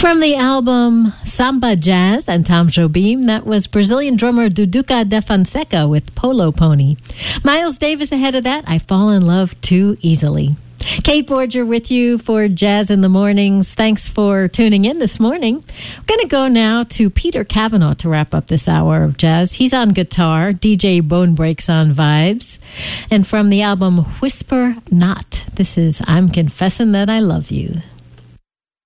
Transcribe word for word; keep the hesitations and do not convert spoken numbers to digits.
From the album Samba Jazz and Tom Jobim, that was Brazilian drummer Duduca da Fonseca with Polo Pony. Miles Davis ahead of that, I Fall in Love Too Easily. Kate Borger with you for Jazz in the Mornings. Thanks for tuning in this morning. We're going to go now to Peter Cavanaugh to wrap up this hour of jazz. He's on guitar, D J Bone Breaks on vibes. And from the album Whisper Not, this is I'm Confessing That I Love You.